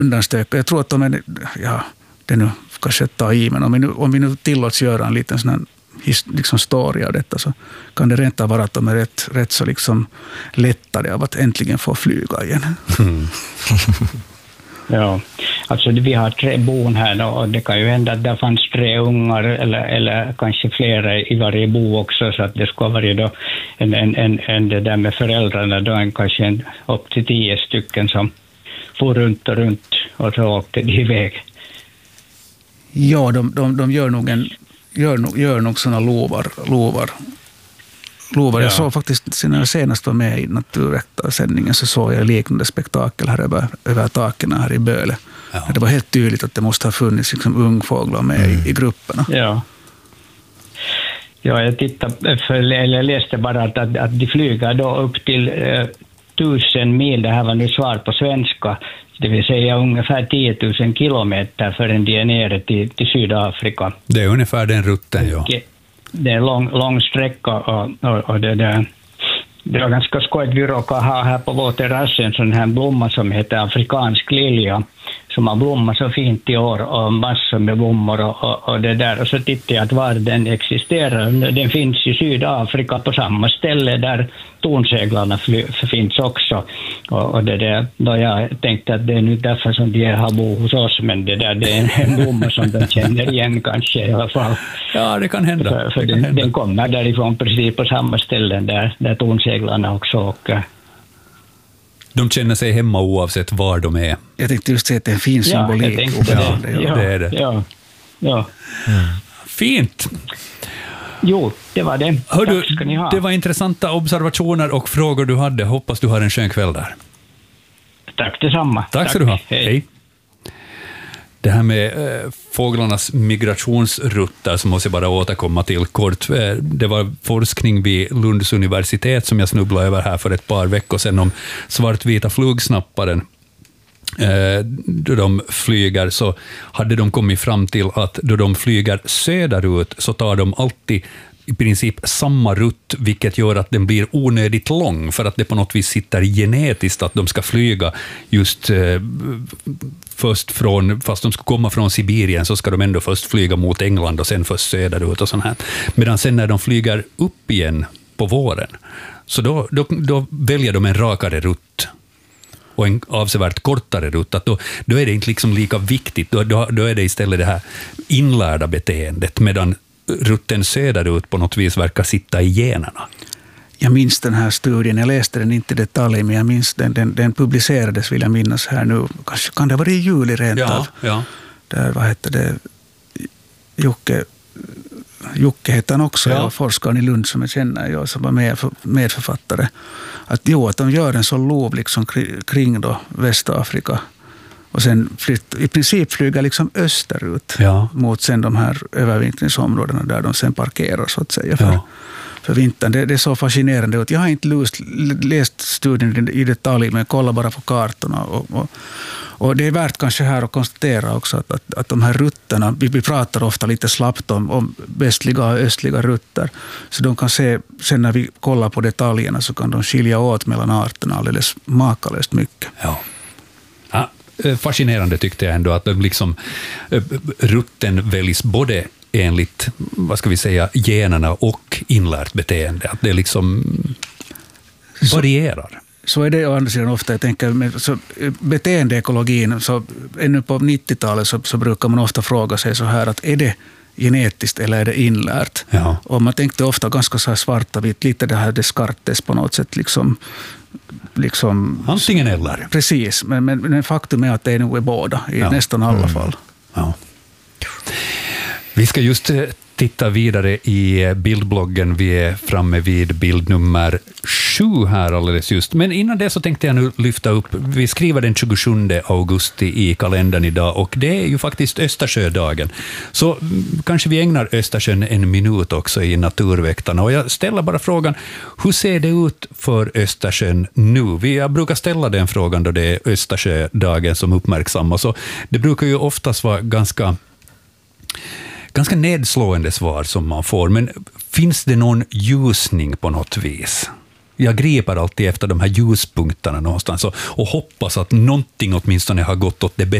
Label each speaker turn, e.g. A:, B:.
A: undanstöka. Jag tror att de är, det nu kanske ta i, men om vi nu tillåts göra en liten sån här liksom story av detta, så kan det rent vara att de är rätt så liksom lättade av att äntligen få flyga igen.
B: Ja, alltså vi har 3 bon här och det kan ju hända att det fanns 3 ungar eller kanske flera i varje bo också, så att det ska vara då en det där med föräldrarna då kanske upp till 10 stycken som får runt och så åkte de iväg.
A: Ja, de gör nog sådana lovar. Ja. Jag såg faktiskt, när jag senast var med i Naturväktarsändningen, så såg jag liknande spektakel här över taken här i Böle. Ja. Det var helt tydligt att det måste ha funnits liksom ungfåglar med i grupperna.
B: Ja, jag läste bara att de flyger då upp till 1000 mil, det här var nu svar på svenska, det vill säga ungefär 10 000 kilometer förrän de är nere till Sydafrika.
C: Det är ungefär den rutten, ja.
B: Det är en lång sträcka och det var ganska skojigt. Vi råkar ha här på vår terrass en sån här blomma som heter afrikansk lilja, som har blommat så fint i år och massor med blommor och det där. Och så tittar jag att var den existerar. Den finns i Sydafrika på samma ställe där tornseglarna finns också. Och det där, då jag tänkte att det är nu därför som de har bo hos oss, men det där, det är en blomma som de känner igen kanske i alla fall.
C: Ja, det kan hända.
B: För den kommer därifrån precis på samma ställen där tornseglarna också åker.
C: De känner sig hemma oavsett var de är.
A: Jag tänkte just säga att det är en fin symbolik.
C: Det är det.
B: Ja.
C: Fint.
B: Jo, det var det.
C: Hördu, det var intressanta observationer och frågor du hade. Hoppas du har en skön kväll där.
B: Tack detsamma.
C: Tack ska du ha. Hej. Det här med fåglarnas migrationsrutter så måste jag bara återkomma till kort. Det var forskning vid Lunds universitet som jag snubblade över här för ett par veckor sedan om svartvita flugsnapparen. Då de flyger så hade de kommit fram till att då de flyger söderut så tar de alltid i princip samma rutt, vilket gör att den blir onödigt lång för att det på något vis sitter genetiskt att de ska flyga just först fast de ska komma från Sibirien så ska de ändå först flyga mot England och sen först söderut och sånt här. Medan sen när de flyger upp igen på våren så då väljer de en rakare rutt och en avsevärt kortare rutt, att då är det inte liksom lika viktigt, då är det istället det här inlärda beteendet, medan rutten söderut på något vis verkar sitta i generna.
A: Jag minns den här studien, jag läste den inte i detalj, men jag minns den publicerades, vill jag minnas här nu, kanske kan det vara i juli rent av.
C: Ja.
A: Där, vad heter det, Jocke heter han också, jag forskaren i Lund som jag känner, som var medförfattare, att de gör en så lov liksom kring då Västafrika och sen i princip flyger liksom österut mot sen de här övervintringsområdena där de sen parkerar så att säga för vintern. Det är så fascinerande. Jag har inte läst studien i detalj, men kolla bara på kartorna och det är värt kanske här att konstatera också att de här rutterna, vi pratar ofta lite slappt om västliga och östliga rutter, så de kan se, sen när vi kollar på detaljerna så kan de skilja åt mellan arterna alldeles makalöst mycket.
C: Ja. Fascinerande tyckte jag ändå att liksom, rutten väljs både enligt, vad ska vi säga, generna och inlärt beteende. Att det liksom varierar.
A: Så är det å andra sidan ofta. Jag tänker, så beteendeekologin, så ännu på 90-talet så brukar man ofta fråga sig så här att är det genetiskt eller är det inlärt?
C: Ja.
A: Och man tänkte ofta ganska så här svarta vitt, lite det här Descartes på något sätt liksom
C: antingen eller.
A: Precis, men faktum är att det är nog båda i nästan alla fall.
C: Ja. Vi ska just titta vidare i bildbloggen. Vi är framme vid bild nummer 7 här alldeles just. Men innan det så tänkte jag nu lyfta upp, vi skriver den 27 augusti i kalendern idag och det är ju faktiskt Östersjödagen. Så kanske vi ägnar Östersjön en minut också i Naturväktarna. Och jag ställer bara frågan, hur ser det ut för Östersjön nu? Jag brukar ställa den frågan då det är Östersjödagen som uppmärksammas. Så det brukar ju oftast vara ganska nedslående svar som man får, men finns det någon ljusning på något vis? jag griper alltid efter de här ljuspunkterna någonstans och hoppas att någonting åtminstone har gått åt det